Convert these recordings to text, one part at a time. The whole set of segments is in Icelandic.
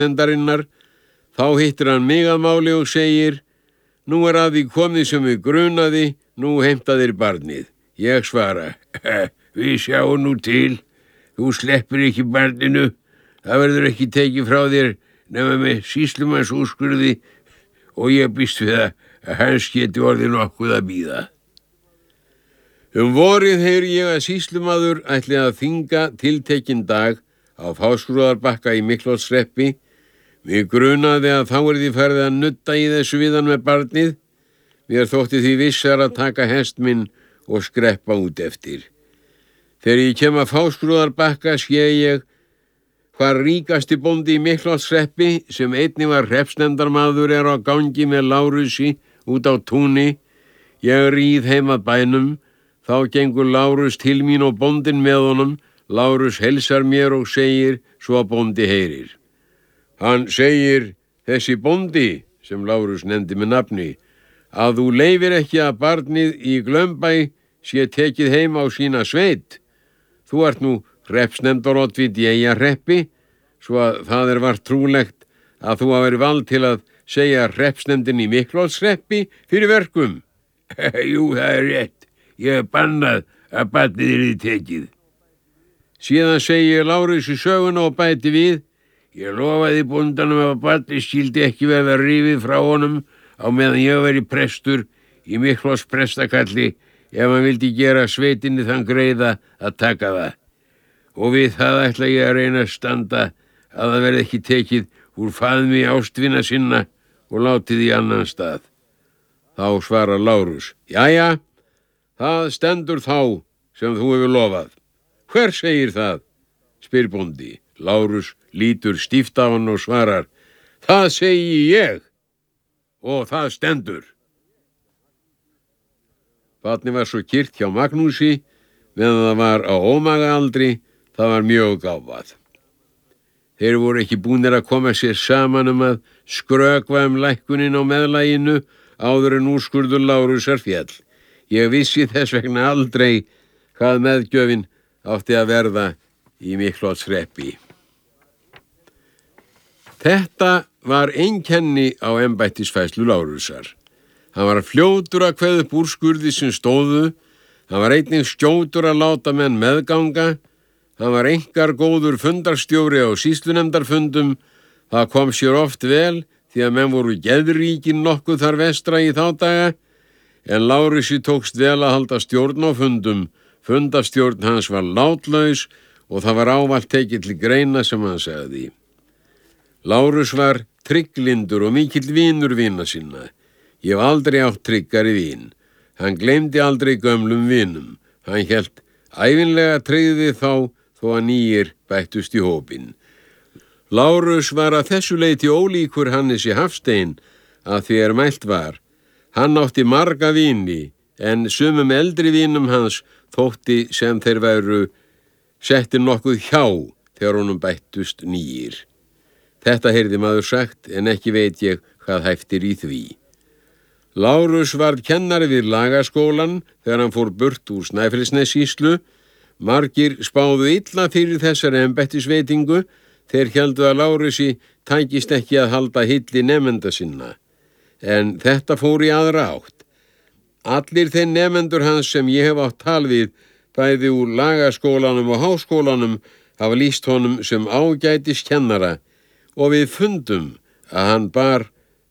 hreppsnefndarinnar, þá hittir hann mig að máli og segir: Nú að því komið sem við grunaði, nú heimta þér barnið. Ég svara: Við sjáum nú til, þú sleppir ekki barninu, það verður ekki tekið frá þér nema með sýslumanns úrskurði og ég býst við að hans geti orðið nokkuð að bíða. Vorið heyri ég að sýslumaður ætli að þinga tiltekinn dag á Fáskrúðarbakka í Miklaholtshreppi. Mig grunaði að þá því farið að nudda í þessu við hann með barnið. Mér þótti því vissar að taka hest minn og skreppa út eftir. Þegar ég kem að Fáskrúðarbakka sé ég hvar ríkasti bóndi í Miklaholtshreppi, sem einnig var hreppsnefndarmaður, á gangi með Lárusi út á túni. Ég ríð heim að bænum. Þá gengur Lárus til mín og bóndinn með honum. Lárus heilsar mér og segir svo að bóndi heyrir. Hann segir, þessi bóndi, sem Lárus nefndi með nafni, að þú leyfir ekki að barnið í Glaumbæ sé tekið heim á sína sveit. Þú ert nú hreppsnefndaroddviti í Eyjahreppi, svo að það vart trúlegt að þú hafi vald til að segja hreppsnefndin í Miklaholtshreppi fyrir verkum. Jú, það rétt. Ég bannað að barnið yrði tekið. Síðan segi Lárus í söguna og bæti við: Ég lofaði bóndanum að barnið skyldi ekki verða rifið frá honum á meðan ég væri prestur í Miklaholtsprestakalli ef hann vildi gera sveitinni þann greiða að taka það. Og við það ætla ég að reyna að standa að það verði ekki tekið úr faðmi ástvina sinna og látið í annan stað. Þá svarar Lárus: Jæja, það stendur þá sem þú hefur lofað. Hver segir það? Spyr bóndi. Lárus lítur stíft á hann og svarar: Það segi ég og það stendur. Barnið var svo kyrrt hjá Magnúsi meðan það var á ómagaaldri. Það var mjög gáfað. Þeir voru ekki búnir að koma sér saman að skrökva lækkunin á meðlaginu áður en úrskurður Lárusar féll. Ég vissi þess vegna aldrei hvað meðgjöfin átti að verða í Miklaholtshreppi. Þetta var einkenni á embættisfærslu Lárusar. Hann var fljótur að kveða upp úrskurði sem stóðu. Hann var einnig skjótur að láta menn meðganga. Hann var einkar góður fundarstjóri á sýslunefndarfundum. Það kom sér oft vel því að menn voru geðríkin nokkuð þar vestra í þá daga. En Lárusi tókst vel að halda stjórn á fundum. Fundastjórn hans var látlaus og það var ávallt tekið til greina sem hann sagði. Lárus var trygglindur og mikill vinur vina sinna. Ég hef aldrei átt tryggari vin. Hann gleymdi aldrei gömlum vinum. Hann hélt ævinlega tryggði þá þó að nýir bættust í hópinn. Lárus var að þessu leyti ólíkur Hannesi Hafstein að því mælt var. Hann átti marga vini, en sumum eldri vinum hans þótti sem þeir væru settir nokkuð hjá þegar honum bættust nýir. Þetta heyrði maður sagt, en ekki veit ég hvað hæftir í því. Lárus varð kennari við lagaskólan þegar hann fór burt úr Snæfellsnessýslu. Margir spáðu illa fyrir þessari embættisveitingu. Þeir héldu að Lárusi tækist ekki að halda hilli nemenda sinna. En þetta fór í aðra átt. Allir þeir nemendur hans sem ég hef átt tal við, bæði úr lagaskólanum og háskólanum, hafa lýst honum sem ágætis kennara og við fundum að hann bar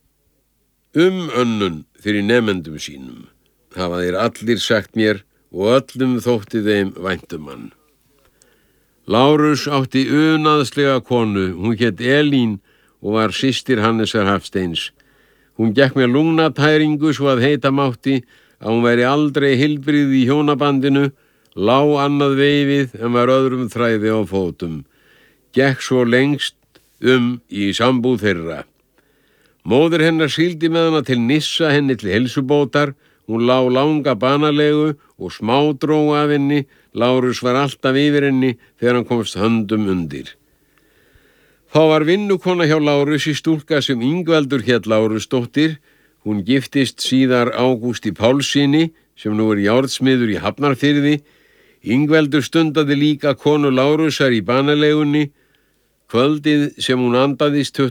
önnun fyrir nemendum sínum. Hafa þeir allir sagt mér og öllum þótti þeim vænt hann. Lárus átti unaðslega konu, hún hét Elín og var systir Hannesar Hafsteins. Hún gekk með lungnatæringu svo að heita mátti að hún væri aldrei heilbrigð í hjónabandinu, lá annað veifið en var öðrum þræði á fótum. Gekk svo lengst í sambúð þeirra. Móðir hennar síldi með hana til Nissa henni til heilsubótar. Hún lá langa banalegu og smádró af henni. Lárus var alltaf yfir henni þegar hann komst höndum undir. Þá var vinnukona hjá Lárusi stúlka sem Ingveldur hét Lárusdóttir. Hún giftist síðar Ágústi Pálssyni sem nú járnsmiður í Hafnarfirði. Ingveldur stundaði líka konu Lárusar í banalegunni. Kvöldið sem hún andaðist